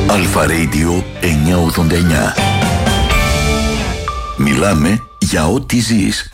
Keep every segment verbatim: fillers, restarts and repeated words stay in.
Αλφα Radio εννιακόσια ογδόντα εννιά. Μιλάμε για ό,τι ζεις.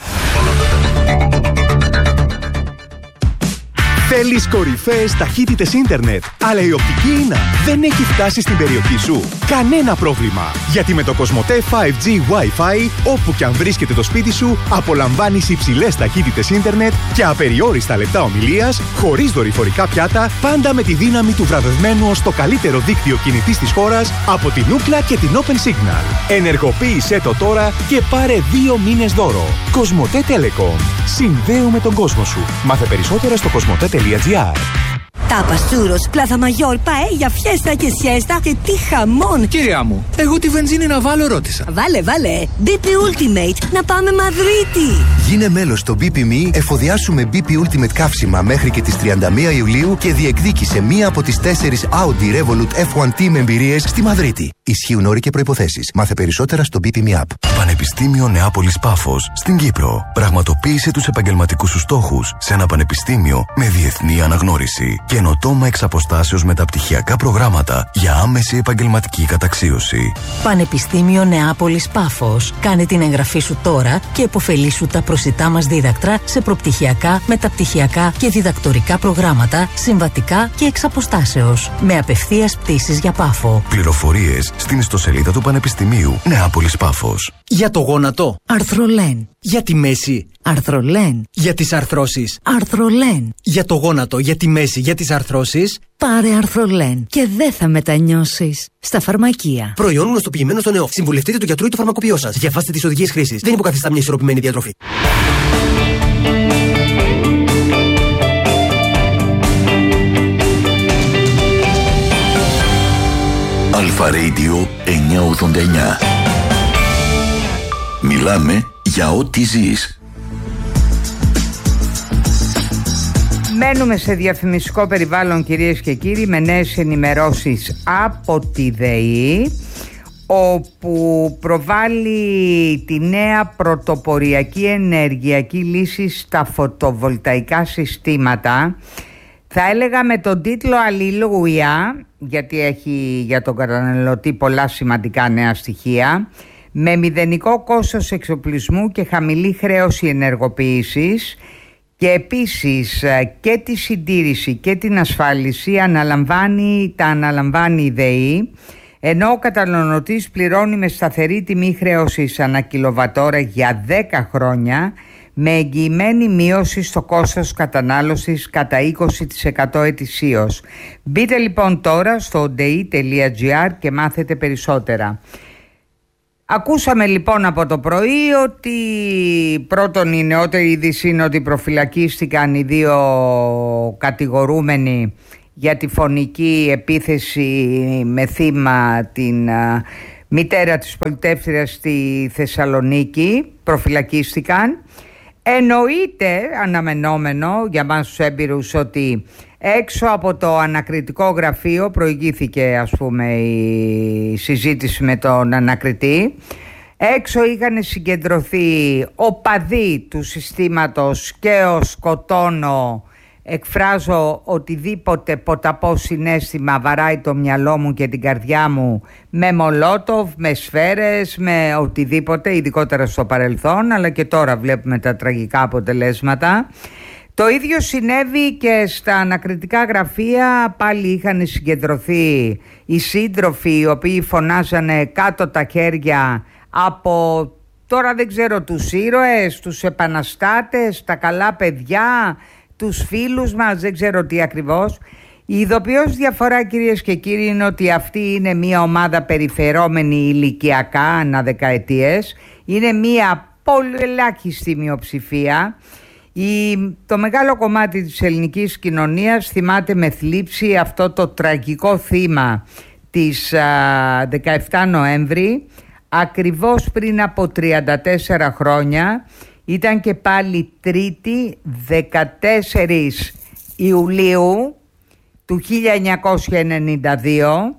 Θέλεις κορυφαίες ταχύτητες ίντερνετ, αλλά η οπτική ίνα δεν έχει φτάσει στην περιοχή σου? Κανένα πρόβλημα, γιατί με το Κοσμοτέ φάιβ τζι Wi-Fi, όπου και αν βρίσκεται το σπίτι σου, απολαμβάνεις υψηλές ταχύτητες ίντερνετ και απεριόριστα λεπτά ομιλίας, χωρίς δορυφορικά πιάτα, πάντα με τη δύναμη του βραβευμένου ως το καλύτερο δίκτυο κινητής της χώρας από την Ookla και την Open Signal. Ενεργοποίησέ το τώρα και πάρε δύο μήνες δώρο. Κοσμοτέ Telecom. Συνδέουμε τον κόσμο σου. Μάθε περισσότερα στο κοσμοτέ τελεία τζι άρ. Τάπας, τσούρος, πλάθα μαγιόρ, παέλια, φιέστα και σιέστα και τι χαμόν! Κυρία μου, εγώ τη βενζίνη να βάλω ρώτησα. Βάλε, βάλε! μπι πι Ultimate, να πάμε Μαδρίτη! Γίνε μέλος στο μπι πι εμ ι, εφοδιάσου με μπι πι Ultimate καύσιμα μέχρι και τις τριάντα μία Ιουλίου και διεκδίκησε μία από τις τέσσερις Audi Revolut εφ ουάν τι με εμπειρίες στη Μαδρίτη. Ισχύουν όροι και προϋποθέσεις. Μάθε περισσότερα στο μπι πι εμ ι App. Πανεπιστήμιο Νεάπολης Πάφος στην Κύπρο. Πραγματοποίησε τους επαγγελματικούς σου στόχους σε ένα πανεπιστήμιο με διεθνή αναγνώριση. Καινοτόμα εξ αποστάσεως μεταπτυχιακά προγράμματα για άμεση επαγγελματική καταξίωση. Πανεπιστήμιο Νεάπολης Πάφος. Κάνε την εγγραφή σου τώρα και επωφελήσου τα προσιτά μας δίδακτρα σε προπτυχιακά, μεταπτυχιακά και διδακτορικά προγράμματα, συμβατικά και εξ αποστάσεως. Με απευθείας πτήσεις για Πάφο. Πληροφορίες στην ιστοσελίδα του Πανεπιστημίου Νεάπολης Πάφος. Για το γόνατο. Αρθρολέν. Για τη μέση. Αρθρολέν. Για τις αρθρώσεις. Αρθρολέν. Για το γόνατο, για τη μέση, για τις αρθρώσεις. Πάρε Αρθρολέν και δεν θα μετανιώσεις. Στα φαρμακεία. Προϊόν γνωστοποιημένο στον ΕΟΦ. Συμβουλευτείτε του γιατρού ή του φαρμακοποιό σας. Διαβάστε τις οδηγίες χρήσης. Δεν υποκαθιστά μια ισορροπημένη διατροφή. Αλφα Radio εννιακόσια ογδόντα εννιά. Μιλάμε για ό,τι ζεις. Μένουμε σε διαφημιστικό περιβάλλον, κυρίες και κύριοι, με νέες ενημερώσεις από τη ΔΕΗ, όπου προβάλλει τη νέα πρωτοποριακή ενεργειακή λύση στα φωτοβολταϊκά συστήματα. Θα έλεγα με τον τίτλο «Αλληλούια», γιατί έχει για τον καταναλωτή πολλά σημαντικά νέα στοιχεία, με μηδενικό κόστος εξοπλισμού και χαμηλή χρέωση ενεργοποίησης, και επίσης και τη συντήρηση και την ασφάλιση αναλαμβάνει, τα αναλαμβάνει η ΔΕΗ, ενώ ο καταναλωτής πληρώνει με σταθερή τιμή χρέωσης ανά κιλοβατόρα για δέκα χρόνια, με εγγυημένη μείωση στο κόστος κατανάλωσης κατά είκοσι τοις εκατό ετησίως. Μπείτε λοιπόν τώρα στο ντι τελεία τζι άρ και μάθετε περισσότερα. Ακούσαμε λοιπόν από το πρωί ότι πρώτον η νεότερη είδηση είναι ότι προφυλακίστηκαν οι δύο κατηγορούμενοι για τη φωνική επίθεση με θύμα την α, μητέρα της πολιτεύθυρας στη Θεσσαλονίκη. Προφυλακίστηκαν. Εννοείται αναμενόμενο για μας τους έμπειρους ότι έξω από το ανακριτικό γραφείο προηγήθηκε, ας πούμε, η συζήτηση με τον ανακριτή. Έξω είχαν συγκεντρωθεί οπαδοί του συστήματος και ο σκοτώνω, εκφράζω οτιδήποτε ποταπό συναίσθημα βαράει το μυαλό μου και την καρδιά μου, με μολότοβ, με σφαίρες, με οτιδήποτε, ειδικότερα στο παρελθόν, αλλά και τώρα βλέπουμε τα τραγικά αποτελέσματα. Το ίδιο συνέβη και στα ανακριτικά γραφεία. Πάλι είχαν συγκεντρωθεί οι σύντροφοι οι οποίοι φωνάζανε κάτω τα χέρια από, τώρα δεν ξέρω, τους ήρωες, τους επαναστάτες, τα καλά παιδιά, τους φίλους μας, δεν ξέρω τι ακριβώς. Η ειδοποιώς διαφορά, κυρίες και κύριοι, είναι ότι αυτή είναι μια ομάδα περιφερόμενη ηλικιακά ανά δεκαετίες. Είναι μια πολύ ελάχιστη μειοψηφία. Η, το μεγάλο κομμάτι της ελληνικής κοινωνίας θυμάται με θλίψη αυτό το τραγικό θύμα της α, δεκαεφτά Νοέμβρη, ακριβώς πριν από τριάντα τέσσερα χρόνια. Ήταν και πάλι Τρίτη δεκατέσσερις Ιουλίου του χίλια εννιακόσια ενενήντα δύο,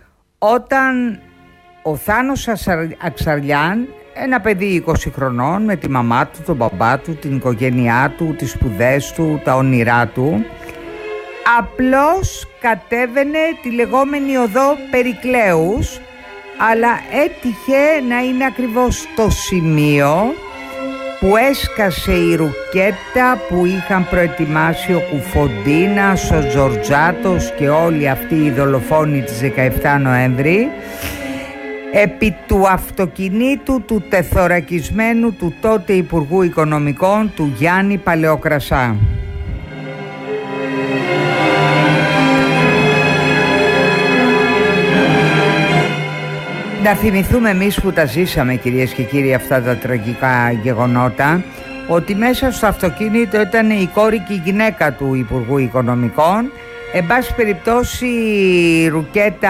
όταν ο Θάνος Αξαριάν, ένα παιδί είκοσι χρονών, με τη μαμά του, τον μπαμπά του, την οικογένειά του, τις σπουδές του, τα όνειρά του, απλώς κατέβαινε τη λεγόμενη οδό Περικλέους, αλλά έτυχε να είναι ακριβώς το σημείο που έσκασε η ρουκέτα που είχαν προετοιμάσει ο Κουφοντίνας, ο Τζορτζάτος και όλοι αυτοί οι δολοφόνοι της δεκαεφτά Νοέμβρη, επί του αυτοκινήτου του τεθωρακισμένου του τότε Υπουργού Οικονομικών, του Γιάννη Παλαιοκρασά. Να θυμηθούμε εμείς που τα ζήσαμε, κυρίες και κύριοι, αυτά τα τραγικά γεγονότα, ότι μέσα στο αυτοκίνητο ήταν η κόρη και η γυναίκα του Υπουργού Οικονομικών. Εν πάση περιπτώσει η ρουκέτα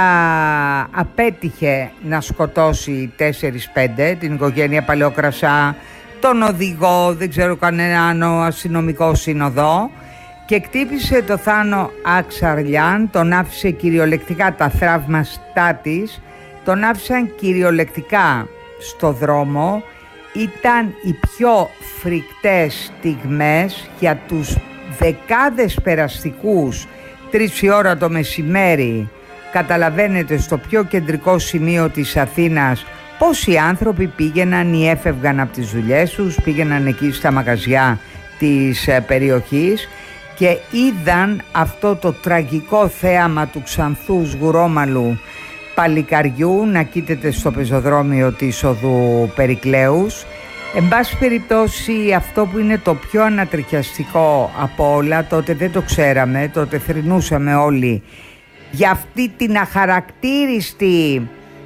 απέτυχε να σκοτώσει τέσσερα πέντε, την οικογένεια Παλαιοκρασά, τον οδηγό, δεν ξέρω κανέναν αστυνομικό σύνοδο, και κτύπησε το Θάνο Αξαρλιάν, τον άφησε κυριολεκτικά, τα θραύματά της τον άφησαν κυριολεκτικά στο δρόμο. Ήταν οι πιο φρικτές στιγμές για τους δεκάδες περαστικούς. Τρεις η ώρα το μεσημέρι, καταλαβαίνετε, στο πιο κεντρικό σημείο της Αθήνας, πόσοι άνθρωποι πήγαιναν ή έφευγαν από τις δουλειές τους, πήγαιναν εκεί στα μαγαζιά της περιοχής και είδαν αυτό το τραγικό θέαμα του ξανθού σγουρόμαλου παλικαριού να κοίταται στο πεζοδρόμιο της οδού Περικλέους. Εν πάση περιπτώσει, αυτό που είναι το πιο ανατριχιαστικό από όλα, τότε δεν το ξέραμε, τότε θρηνούσαμε όλοι για αυτή την αχαρακτήριστη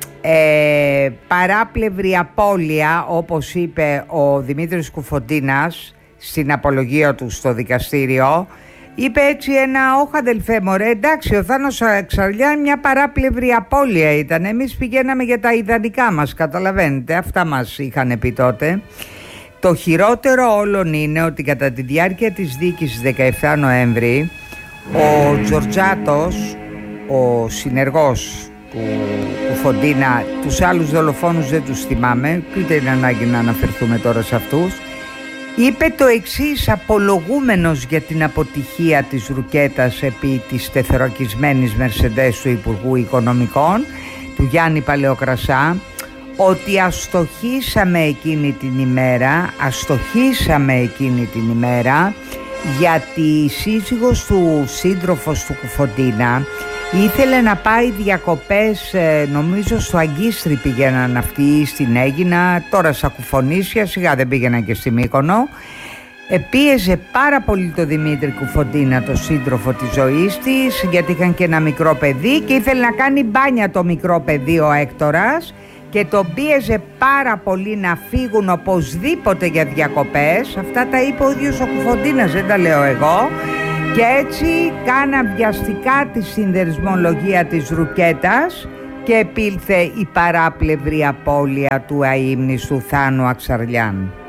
ε, παράπλευρη απώλεια, όπως είπε ο Δημήτρης Κουφοντίνας στην απολογία του στο δικαστήριο. Είπε έτσι ένα «όχ αδελφέ μωρέ, εντάξει, ο Θάνος Αξαρλιάν μια παράπλευρη απώλεια ήταν, εμείς πηγαίναμε για τα ιδανικά μας, καταλαβαίνετε, αυτά μας είχαν πει τότε». Το χειρότερο όλων είναι ότι κατά τη διάρκεια της δίκης δεκαεφτά Νοέμβρη, ο Τζορτζάτος, ο συνεργός του Κουφοντίνα, τους άλλους δολοφόνους δεν τους θυμάμαι, ούτε είναι ανάγκη να αναφερθούμε τώρα σε αυτούς, είπε το εξής, απολογούμενος για την αποτυχία της ρουκέτας επί της τεθωρακισμένης Μερσεντές του Υπουργού Οικονομικών, του Γιάννη Παλαιοκρασά, ότι αστοχήσαμε εκείνη την ημέρα, αστοχήσαμε εκείνη την ημέρα, γιατί η σύζυγος του, σύντροφος του Κουφοντίνα, ήθελε να πάει διακοπές, νομίζω στο Αγκίστρι πήγαιναν αυτοί, στην Αίγινα, τώρα στα Κουφονήσια, σιγά δεν πήγαιναν και στη Μύκονο. Πίεζε πάρα πολύ το Δημήτρη Κουφοντίνα, το σύντροφο της ζωής της, γιατί είχαν και ένα μικρό παιδί και ήθελε να κάνει μπάνια το μικρό παιδί ο Έκτορας, και τον πίεζε πάρα πολύ να φύγουν οπωσδήποτε για διακοπές. Αυτά τα είπε ο ίδιος ο Κουφοντίνας, δεν τα λέω εγώ. Και έτσι κάναν βιαστικά τη συνδεσμολογία της ρουκέτας και επήλθε η παράπλευρη απώλεια του αείμνηστου Θάνου Αξαρλιάν.